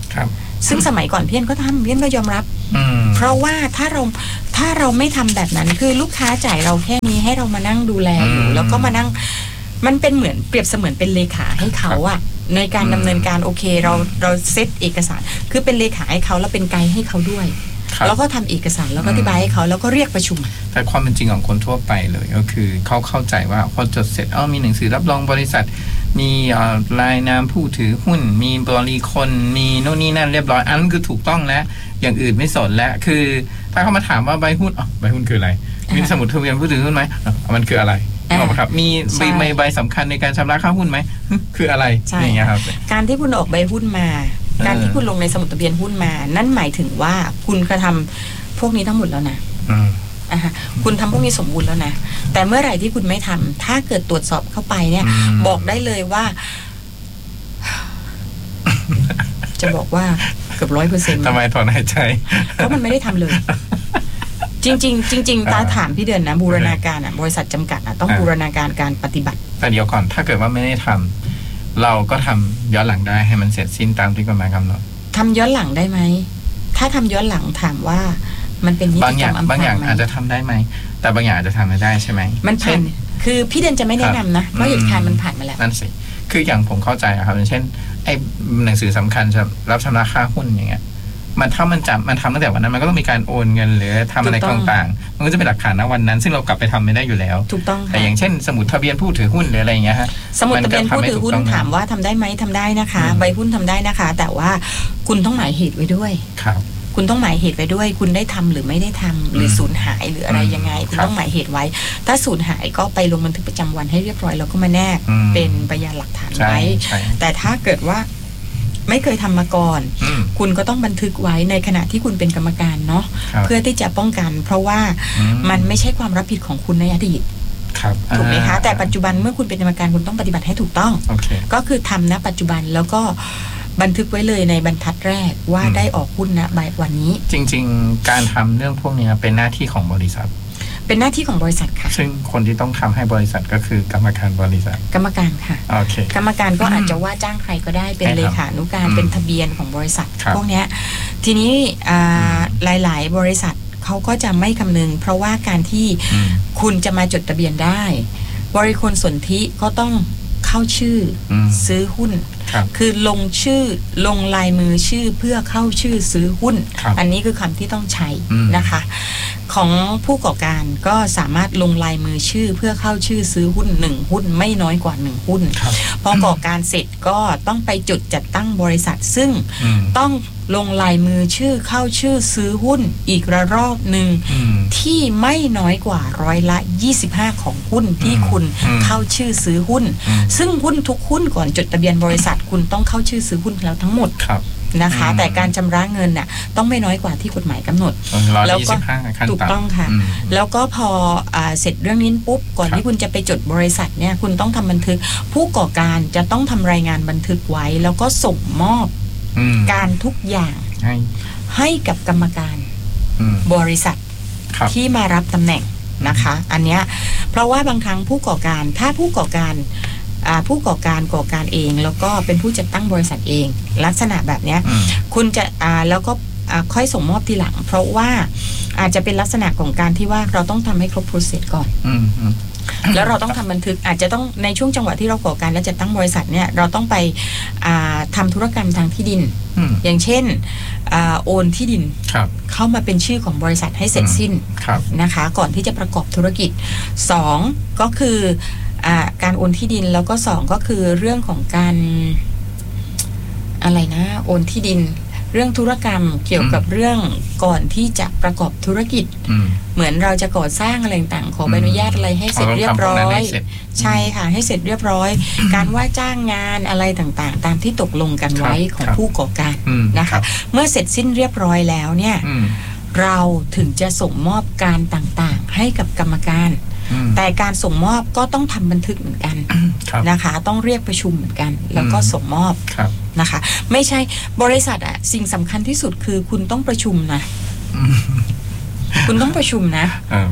ซึ่งสมัยก่อนเพี้ยนก็ทำเพี้ยนก็ยอมรับเพราะว่าถ้าเราไม่ทำแบบนั้นคือลูกค้าจ่ายเราแค่นี้ให้เรามานั่งดูแลอยู่แล้วก็มานั่งมันเป็นเหมือนเปรียบเสมือนเป็นเลขาให้เขาอะในการดำเนินการโอเคเราเซตเอกสารคือเป็นเลขาให้เขาแล้วเป็นไกด์ให้เขาด้วยแล้วก็ทำเอกสารแล้วก็อธิบายให้เขาแล้วก็เรียกประชุมแต่ความเป็นจริงของคนทั่วไปเลยก็คือเขาเข้าใจว่าพอจดเสร็จมีหนังสือรับรองบริษัทมีรายนามผู้ถือหุ้นมีบริคนมีโน่นนี่นั่นเรียบร้อยอันนั้นคือถูกต้องแล้วอย่างอื่นไม่สนแล้วคือถ้าเขามาถามว่าใบหุ้นใบหุ้นคืออะไรมีสมุดทะเบียนผู้ถือหุ้นไหมมันคืออะไรบอกครับมีใบสำคัญในการชำระค่าหุ้นไหมคืออะไรอย่างเงี้ยครับการที่คุณออกใบหุ้นมาการที่คุณลงในสมุดทะเบียนหุ้นมานั่นหมายถึงว่าคุณกระทำพวกนี้ทั้งหมดแล้วนะคุณทำพวกนี้สมบูรณ์แล้วนะแต่เมื่อไหร่ที่คุณไม่ทำถ้าเกิดตรวจสอบเข้าไปเนี่ยบอกได้เลยว่าจะบอกว่าเกือบ100% ทำไมถอนหายใจเพราะมันไม่ได้ทำเลยจริงตาถามพี่เดือนนะบูรณาการบริษัทจำกัดต้องบูรณาการการปฏิบัติแต่เดี๋ยวก่อนถ้าเกิดว่าไม่ได้ทำเราก็ทำย้อนหลังได้ให้มันเสร็จสิ้นตามที่กฎหมายกำหนดทำย้อนหลังได้ไหมถ้าทำย้อนหลังถามว่ามันเป็นนิติกรรมอำพรางไหมบางอย่างอาจจะทำได้ไหมแต่บางอย่างอาจจะทำไม่ได้ใช่ไหมมันผ่านคือพี่เดือนจะไม่แนะนำนะเพราะเหตุการณ์มันผ่านมาแล้วนั่นสิคืออย่างผมเข้าใจครับอย่างเช่นไอ้หนังสือสำคัญรับชำระค่าหุ้นอย่างเงี้ยมันถ้ามันทำตั้งแต่วันนั้นมันก็ต้องมีการโอนเงินหรือทำอะไรต่างๆมันก็จะเป็นหลักฐานณวันนั้นซึ่งเรากลับไปทำไม่ได้อยู่แล้วถูกต้องแต่อย่างเช่นสมุดทะเบียนผู้ถือหุ้นหรืออะไรอย่างเงี้ยฮะสมุดทะเบียนผู้ถือหุ้นถามว่าทำได้ไหมทำได้นะคะใบหุ้นทำได้นะคะแต่ว่าคุณต้องหมายเหตุไว้ด้วยครับคุณต้องหมายเหตุไว้ด้วยคุณได้ทำหรือไม่ได้ทำหรือสูญหายหรืออะไรยังไงคุณต้องหมายเหตุไว้ถ้าสูญหายก็ไปลงบันทึกประจำวันให้เรียบร้อยแล้วก็มาแนบเป็นพยานหลักฐานไว้แต่ถ้าเกิดว่าไม่เคยทำมาก่อนคุณก็ต้องบันทึกไว้ในขณะที่คุณเป็นกรรมการเนาะเพื่อที่จะป้องกันเพราะว่ามันไม่ใช่ความรับผิดของคุณในอดีตถูกไหมคะแต่ปัจจุบันเมื่อคุณเป็นกรรมการคุณต้องปฏิบัติให้ถูกต้องก็คือทำณปัจจุบันแล้วก็บันทึกไว้เลยในบรรทัดแรกว่าได้ออกหุ้นณวันนี้จริงๆการทำเรื่องพวกนี้เป็นหน้าที่ของบริษัทเป็นหน้าที่ของบริษัทค่ะซึ่งคนที่ต้องทำให้บริษัทก็คือกรรมการบริษัทกรรมการค่ะโอเคกรรมการก็อาจจะว่าจ้างใครก็ได้เป็นเลขานุการเป็นทะเบียนของบริษัทพวกนี้ทีนี้หลายๆบริษัทเขาก็จะไม่คำนึงเพราะว่าการที่คุณจะมาจดทะเบียนได้บริคลสนธิก็ต้องเข้าชื่อซื้อหุ้นคือลงชื่อลงลายมือชื่อเพื่อเข้าชื่อซื้อหุ้นอันนี้คือคำที่ต้องใช้นะคะของผู้ก่อการก็สามารถลงลายมือชื่อเพื่อเข้าชื่อซื้อหุ้น1หุ้นไม่น้อยกว่า1หุ้นพอก่อการเสร็จก็ต้องไปจุดจัดตั้งบริษัทซึ่งต้องลงลายมือชื่อเข้าชื่อซื้อหุ้นอีกระรอบหนึ่งที่ไม่น้อยกว่า25%ของหุ้นที่คุณเข้าชื่อซื้อหุ้นซึ่งหุ้นทุกหุ้นก่อนจดทะเบียนบริษัทคุณต้องเข้าชื่อซื้อหุ้นแล้วทั้งหมดนะคะแต่การชำระเงินน่ะต้องไม่น้อยกว่าที่กฎหมายกำหนดแล้วก็ถูกต้องค่ะแล้วก็พอเสร็จเรื่องนี้ปุ๊บก่อนที่คุณจะไปจดบริษัทเนี่ยคุณต้องทำบันทึกผู้ก่อการจะต้องทำรายงานบันทึกไว้แล้วก็ส่งมอบการทุกอย่างให้กับกรรมการบริษัทที่มารับตำแหน่งนะคะอันเนี้ยเพราะว่าบางครั้งผู้ก่อการถ้าผู้ก่อการก่อการเองแล้วก็เป็นผู้จัดตั้งบริษัทเองลักษณะแบบนี้คุณจะแล้วก็ค่อยส่งมอบทีหลังเพราะว่าอาจจะเป็นลักษณะของการที่ว่าเราต้องทำให้ครบ process ก่อนแล้วเราต้องทำบันทึกอาจจะต้องในช่วงจังหวะที่เราก่อการและจัดตั้งบริษัทเนี่ยเราต้องไปทำธุรกรรมทางที่ดินอย่างเช่นโอนที่ดินเข้ามาเป็นชื่อของบริษัทให้เสร็จสิ้นนะคะก่อนที่จะประกอบธุรกิจ2ก็คือการโอนที่ดินแล้วก็2ก็คือเรื่องของการอะไรนะโอนที่ดินเรื่องธุรกรรมเกี่ยวกับเรื่องก่อนที่จะประกอบธุรกิจเหมือนเราจะก่อสร้างอะไรต่างๆขอใบอนุญาตอะไรให้เสร็จเรียบร้อยใช่ค่ะให้เสร็จเรียบร้อยการว่าจ้างงานอะไรต่างๆตามที่ตกลงกันไว้ของผู้ก่อการนะคะเมื่อเสร็จสิ้นเรียบร้อยแล้วเนี่ยเราถึงจะส่งมอบการต่างๆให้กับกรรมการแต่การส่งมอบก็ต้องทำบันทึกเหมือนกันนะคะต้องเรียกประชุมเหมือนกันแล้วก็ส่งมอบนะคะไม่ใช่บริษัทอะสิ่งสำคัญที่สุดคือคุณต้องประชุมนะคุณต้องประชุมนะ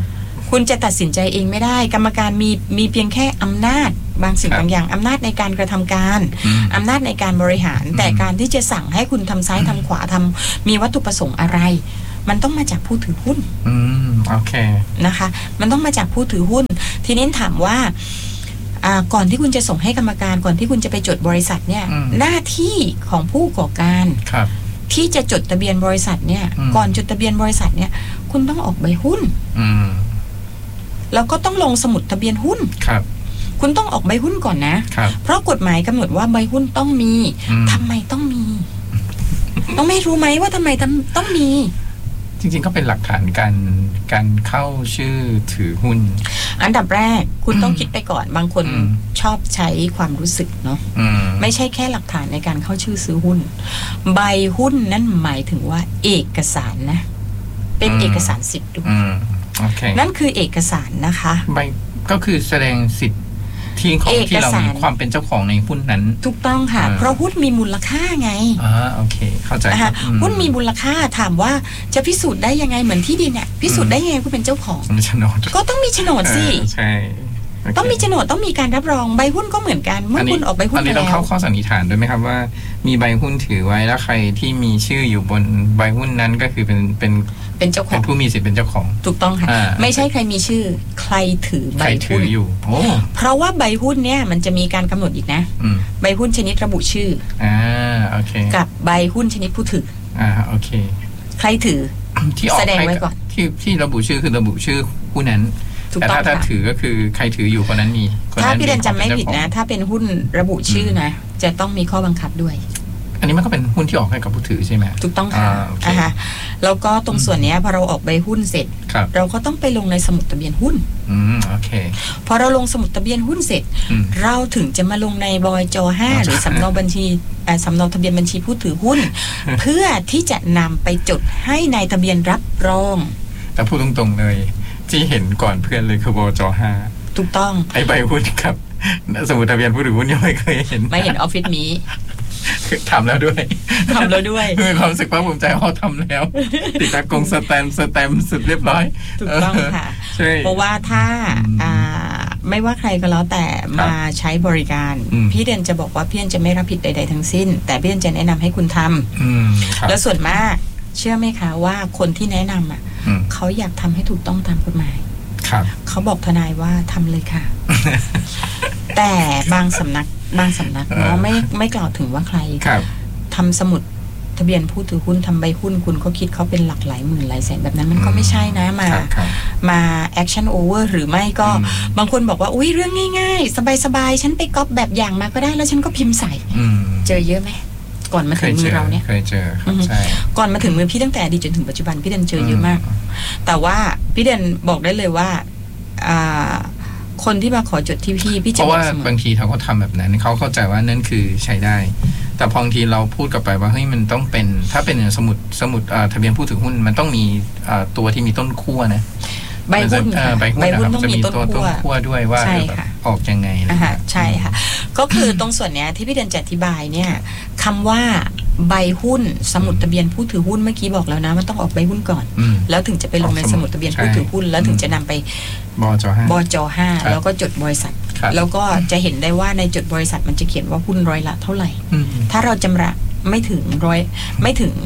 คุณจะตัดสินใจเองไม่ได้กรรมการมีเพียงแค่อำนาจบางสิ่งบางอย่างอำนาจในการกระทำการอำนาจในการบริหารแต่การที่จะสั่งให้คุณทำซ้ายทำขวาทำมีวัตถุประสงค์อะไรมันต้องมาจากผู้ถือหุ้นโอเคนะคะมันต้องมาจากผู้ถือหุ้นทีนี้ถามว่าก่อนที่คุณจะส่งให้กรรมการก่อนที่คุณจะไปจดบริษัทเนี่ยหน้าที่ของผู้ก่อการที่จะจดทะเบียนบริษัทเนี่ยก่อนจดทะเบียนบริษัทเนี่ยคุณต้องออกใบหุ้นแล้วก็ต้องลงสมุดทะเบียนหุ้นคุณต้องออกใบหุ้นก่อนนะเพราะกฎหมายกำหนดว่าใบหุ้นต้องมีทำไมต้องมีต้องไม่รู้ไหมว่าทำไมต้องมีจริงๆก็เป็นหลักฐานการเข้าชื่อถือหุ้นอันดับแรกคุณต้องคิดไปก่อนบางคนชอบใช้ความรู้สึกเนาะไม่ใช่แค่หลักฐานในการเข้าชื่อซื้อหุ้นใบหุ้นนั่นหมายถึงว่าเอกสารนะเป็นเอกสารสิทธิ์ด้วยนั่นคือเอกสารนะคะใบก็คือแสดงสิทธิ์ที่ของที่เรามีความเป็นเจ้าของในหุ้นนั้นถูกต้องค่ะเพราะหุ้นมีมูลค่าไงโอเคเข้าใจหุ้นมีมูลค่าถามว่าจะพิสูจน์ได้ยังไงเหมือนที่ดินเนี่ยพิสูจน์ได้ยังไงคุณเป็นเจ้าของมีโฉนดก็ต้องมีโฉนดสิใช่ต้องมีโฉนดต้องมีการรับรองใบหุ้นก็เหมือนกันเมื่อคุณออกใบหุ้นแล้วอันนี้ต้องเข้าข้อสันนิษฐานด้วยไหมครับว่ามีใบหุ้นถือไว้แล้วใครที่มีชื่ออยู่บนใบหุ้นนั้นก็คือเป็นเจ้าของเป็นผู้มีสิทธิ์เป็นเจ้าของถูกต้องค่ะไม่ใช่ใครมีชื่อใครถือใบหุ้นอยู่เพราะว่าใบหุ้นเนี่ยมันจะมีการกำหนดอีกนะใบหุ้นชนิดระบุชื่อโอเคกับใบหุ้นชนิดผู้ถือโอเคใครถือที่แสดงไว้ก่อนที่ระบุชื่อคือระบุชื่อผู้นั้นแต่ถ้าถือก็คือใครถืออยู่คนนั้นมีถ้าพี่เดนจำไม่ผิดนะถ้าเป็นหุ้นระบุชื่อนะจะต้องมีข้อบังคับด้วยอันนี้มันก็เป็นหุ้นที่ออกให้กับผู้ถือใช่ไหมถูกต้องค่ะแล้วก็ตรงส่วนนี้พอเราออกใบหุ้นเสร็จเราก็ต้องไปลงในสมุดทะเบียนหุ้นโอเคพอเราลงสมุดทะเบียนหุ้นเสร็จเราถึงจะมาลงในบจ.5 หรือสำเนาบัญชีสำเนาทะเบียนบัญชีผู้ถือหุ้นเพื่อที่จะนำไปจดให้ในทะเบียนรับรองแต่พูดตรงๆเลยที่เห็นก่อนเพื่อนเลยคือบจ.5 ถูกต้องไอ้ใบหุ้นครับสมุดทะเบียนผู้ถือหุ้นยังไม่เคยเห็นไม่เห็นออฟฟิศนี้ทำแล้วด้วยมีความรู้สึกว่าภูมิใจเขาทำแล้วติดตากงสแตมป์สุดเรียบร้อยถูกต้องค่ะเพราะว่าถ้าไม่ว่าใครก็แล้วแต่มาใช้บริการพี่เดนจะบอกว่าพี่เดนจะไม่รับผิดใดๆทั้งสิ้นแต่พี่เดนจะแนะนำให้คุณทำแล้วส่วนมากเชื่อไหมคะว่าคนที่แนะนำเขาอยากทำให้ถูกต้องตามกฎหมายเขาบอกทนายว่าทำเลยค่ะแต่บางสำนักเนาะไม่กล่าวถึงว่าใครทำสมุดทะเบียนผู้ถือหุ้นทำใบหุ้นคุณก็คิดเขาเป็นหลักหลายหมื่นหลายแสนแบบนั้นมันก็ไม่ใช่นะมาแอคชั่นโอเวอร์หรือไม่ก็บางคนบอกว่าอุ้ยเรื่องง่ายๆสบายๆฉันไปก๊อปแบบอย่างมาก็ได้แล้วฉันก็พิมพ์ใส่เจอเยอะไหมก่อนมาถึงมือเราเนี่ยเคยเจอใช่ก่อนมาถึงมือพี่ตั้งแต่อดีตจนถึงปัจจุบันพี่เดนเจอเยอะมากแต่ว่าพี่เดนบอกได้เลยว่าคนที่มาขอจดที่พี่เพราะว่าบางทีเขาก็ทำแบบนั้นเขาเข้าใจว่านั่นคือใช้ได้แต่บางทีเราพูดกลับไปว่าเฮ้ยมันต้องเป็นถ้าเป็นสมุดทะเบียนผู้ถือหุ้นมันต้องมีตัวที่มีต้นขั้วนะใบหุ้นต้องมีต้นขั้วด้วยว่าออกยังไงใช่ค่ะก็คือตรงส่วนเนี้ยที่พี่เดนจะอธิบายเนี่ยคำว่าใบหุ้นสมุดทะเบียนผู้ถือหุ้นเมื่อกี้บอกแล้วนะมันต้องออกใบหุ้นก่อนแล้วถึงจะไปลงในสมุดทะเบียนผู้ถือหุ้นแล้วถึงจะนำไปบจ.5 แล้วก็จดบริษัทแล้วก็จะเห็นได้ว่าในจดบริษัทมันจะเขียนว่าหุ้นร้อยละเท่าไหร่ถ้าเราจำระไม่ถึง100%ไม่ถึง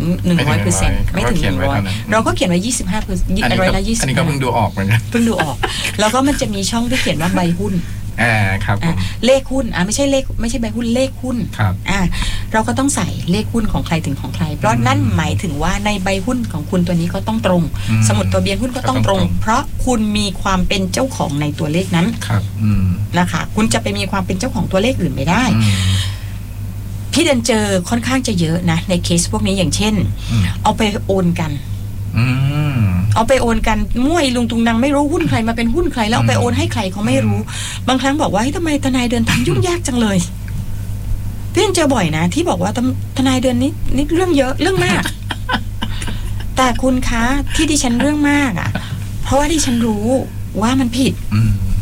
100เราก็เขียนไว้25%ร้อยละ20 อันนี้ก็เพิ่งดูออกเหมือนกันเพิ่งดูออกแล้วก็มันจะมีช่องที่เขียนว่าใบหุ้นครับเลขหุ้นไม่ใช่ใบหุ้นเลขหุ้นเราก็ต้องใส่เลขหุ้นของใครถึงของใครเพราะนั่นหมายถึงว่าในใบหุ้นของคุณตัวนี้ก็ต้องตรงสมุดทะเบียนหุ้นก็ต้องตรงเพราะคุณมีความเป็นเจ้าของในตัวเลขนั้นนะคะคุณจะไปมีความเป็นเจ้าของตัวเลขอื่นไม่ได้พี่เดินเจอค่อนข้างจะเยอะนะในเคสพวกนี้อย่างเช่นเอาไปโอนกันเอาไปโอนกันมั่วลุงตุงนางไม่รู้หุ้นใครมาเป็นหุ้นใครแล้วเอาไปโอนให้ใครเขาไม่รู้บางครั้งบอกว่าทำไมทนายเดินทำยุ่งยากจังเลยพี่เจอบ่อยนะที่บอกว่าทนายเดินนี่เรื่องเยอะเรื่องมากแต่คุณคะที่ดิฉันเรื่องมากอ่ะเพราะว่าดิฉันรู้ว่ามันผิด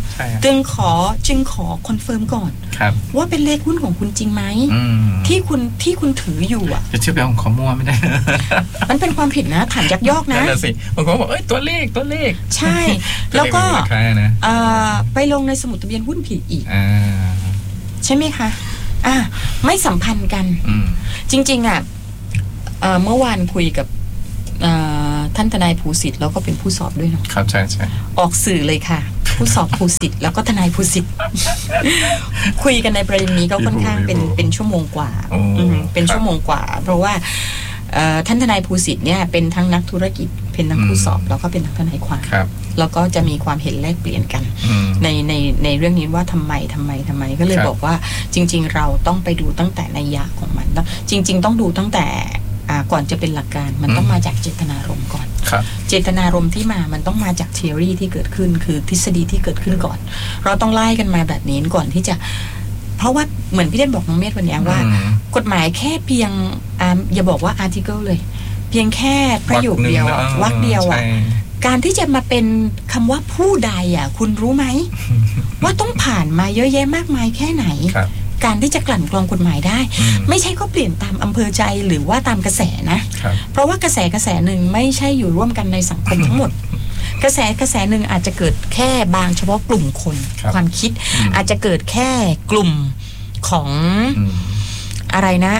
จึงขอคอนเฟิร์มก่อนว่าเป็นเลขหุ้นของคุณจริงไหมที่คุณถืออยู่อ่ะจะเชื่อไปเอาของมั่วไม่ได้มันเป็นความผิดนะฐานยักยอกนะนั่นสิบางคนบอกตัวเลขใช่แล้วก็ไปลงในสมุดทะเบียนหุ้นผิดอีกใช่ไหมคะไม่สัมพันธ์กันจริงๆอ่ะเมื่อวานคุยกับท่านทนายภูสิทธิ์แล้วก็เป็นผู้สอบด้วยเนาะครับใช่ออกสื่อเลยค่ะผู้สอบภูสิทธิ์แล้วก็ทนายภูสิทธิ์คุยกันในประเด็นนี้ก็ค่อนข้างเป็นชั่วโมงกว่าเป็นชั่วโมงกว่าเพราะว่าท่านทนายภูสิทธิ์เนี่ยเป็นทั้งนักธุรกิจเป็นทั้งผู้สอบแล้วก็เป็นทั้งทนายความแล้วก็จะมีความเห็นแลกเปลี่ยนกันในเรื่องนี้ว่าทำไมก็เลยบอกว่าจริงๆเราต้องไปดูตั้งแต่นัยยะของมันจริงๆต้องดูตั้งแต่ก่อนจะเป็นหลักการมันต้องมาจากเจตนารมณ์ก่อนเจตนารมณ์ที่มันต้องมาจากทฤษฎีที่เกิดขึ้นคือทฤษฎีที่เกิดขึ้นก่อนเราต้องไล่กันมาแบบนี้ก่อนที่จะเพราะว่าเหมือนพี่เด่นบอกน้องเมธวันนี้ว่ากฎหมายแค่เพียงอย่าบอกว่า article เลยเพียงแค่ประโยคเดียววรรคเดียวการที่จะมาเป็นคำว่าผู้ใดคุณรู้ไหม ว่าต้องผ่านมาเยอะแยะมากมายแค่ไหนการที่จะกลั่นกรองกฎหมายได้ไม่ใช่ก็เปลี่ยนตามอำเภอใจหรือว่าตามกระแสนะเพราะว่ากระแสหนึ่งไม่ใช่อยู่ร่วมกันในสังคมทั้งหมดกระแสหนึ่งอาจจะเกิดแค่บางเฉพาะกลุ่มคนความคิดอาจจะเกิดแค่กลุ่มของอะไรนะ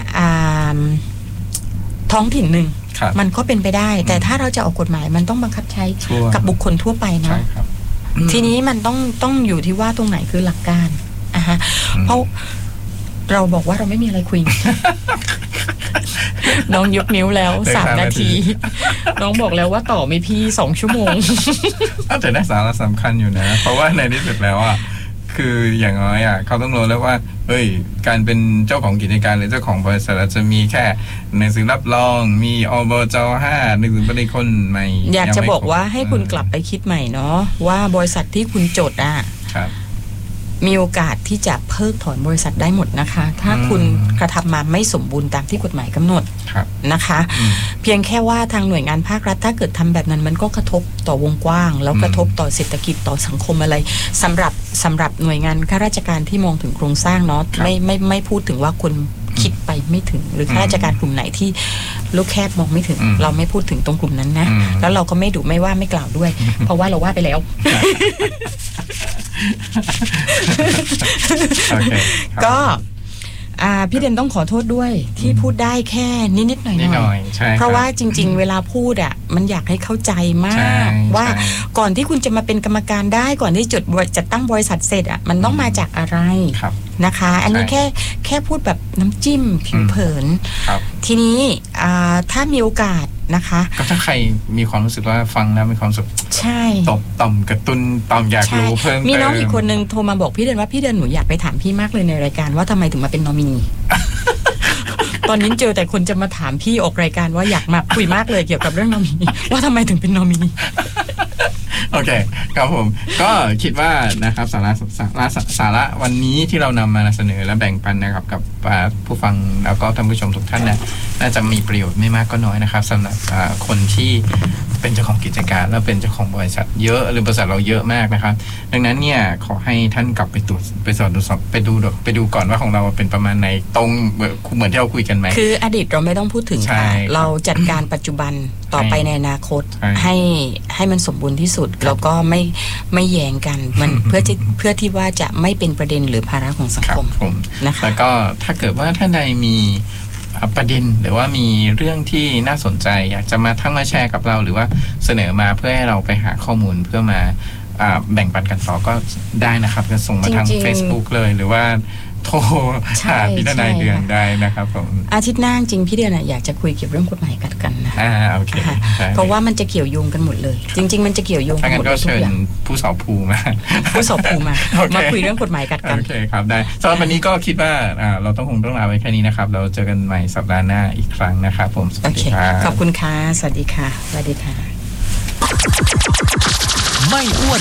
ท้องถิ่นหนึ่งมันก็เป็นไปได้แต่ถ้าเราจะออกกฎหมายมันต้องบังคับใช้กับบุคคลทั่วไปเนาะทีนี้มันต้องอยู่ที่ว่าตรงไหนคือหลักการเพราะเราบอกว่าเราไม่มีอะไรคุย น้องยกนิ้วแล้ว3 นาทีน้องบอกแล้วว่าต่อไม่พี่2 ชั่วโมงแต่ได้สาระสำคัญอยู่นะเพราะว่าในที่สุดแล้วคืออย่างน้อยเขาต้องรู้แล้วว่าเฮ้ยการเป็นเจ้าของกิจการหรือเจ้าของบริษัทจะมีแค่หนังสือรับรองมีอบจ.5หนังสือปฏิคนใหม่อยากจะบอกว่าให้คุณกลับไปคิดใหม่เนาะว่าบริษัทที่คุณจดมีโอกาสที่จะเพิกถอนบริษัทได้หมดนะคะถ้าคุณกระทำมาไม่สมบูรณ์ตามที่กฎหมายกำหนดนะคะเพียงแค่ว่าทางหน่วยงานภาครัฐถ้าเกิดทำแบบนั้นมันก็กระทบต่อวงกว้างแล้วกระทบต่อเศรษฐกิจต่อสังคมอะไรสำหรับหน่วยงานข้าราชการที่มองถึงโครงสร้างเนาะไม่พูดถึงว่าคนคิดไปไม่ถึงหรือข้าราชการกลุ่มไหนที่ลูกแคบมองไม่ถึงเราไม่พูดถึงตรงกลุ่มนั้นนะแล้วเราก็ไม่ดุไม่ว่าไม่กล่าวด้วยเพราะว่าเราว่าไปแล้วก็พี่เด่นต้องขอโทษด้วยที่พูดได้แค่นิดๆหน่อยๆเพราะว่าจริงๆเวลาพูดมันอยากให้เข้าใจมากว่าก่อนที่คุณจะมาเป็นกรรมการได้ก่อนที่จัดตั้งบริษัทเสร็จมันต้องมาจากอะไรนะคะอันนี้แค่พูดแบบน้ำจิ้มผิวเผินทีนี้ถ้ามีโอกาสนะคะก็ถ้าใครมีความรู้สึกว่าฟังแล้วมีความสุขใช่ตบต่อมกระตุ้นต่อมอยากรู้เพิ่มมีน้องอีกคนนึงโทรมาบอกพี่เดินว่าพี่เดินหนูอยากไปถามพี่มากเลยในรายการว่าทำไมถึงมาเป็นนอมินี ตอนนี้เจอแต่คนจะมาถามพี่ออกรายการว่าอยากมาคุยมากเลยเกี่ยวกับเรื่องนอมินีว่าทำไมถึงเป็นนอมินีโอเคครับผมก็คิดว่านะครับสาระวันนี้ที่เรานำมาเสนอและแบ่งปันนะครับกับผู้ฟังแล้วก็ท่านผู้ชมทุกท่านน่าจะมีประโยชน์ไม่มากก็น้อยนะครับสำหรับคนที่เป็นเจ้าของกิจการแล้วเป็นเจ้าของบริษัทเยอะหรือบริษัทเราเยอะมากนะครับดังนั้นเนี่ยขอให้ท่านกลับไปตรวจไปดูก่อนว่าของเราเป็นประมาณไหนตรงเหมือนที่เราคุยกันไหมคืออดีตเราไม่ต้องพูดถึงค่ะเราจัดการปัจจุบันต่อไปในอนาคตให้มันสมบูรณ์ที่สุดแล้วก็ไม่แย้งกันมันเพื่อที่ว่าจะไม่เป็นประเด็นหรือภาระของสังคมนะคะแล้วก็ถ้าเกิดว่าท่านใดมีประเด็นหรือว่ามีเรื่องที่น่าสนใจอยากจะมาแชร์กับเราหรือว่าเสนอมาเพื่อให้เราไปหาข้อมูลเพื่อมาแบ่งปันกันต่อก็ได้นะครับจะส่งมาทาง Facebook เลยหรือว่าโทรหาพี่ทนายเดือนได้นะครับผมอาทิตย์หน้าจริงพี่เดือนอยากจะคุยเกี่ยวกับเรื่องกฎหมายกันนะโอเคเพราะว่ามันจะเกี่ยวโยงกันหมดเลยจริงๆมันจะเกี่ยวโยงกันหมดทุกอย่างผู้สอบภูมาคุยเรื่องกฎหมายกันโอเคครับได้สำหรับวันนี้ก็คิดว่าเราต้องลาไว้แค่นี้นะครับเราเจอกันใหม่สัปดาห์หน้าอีกครั้งนะครับผมสวัสดีครับขอบคุณค่ะสวัสดีค่ะสวัสดีค่ะไม่อ้วน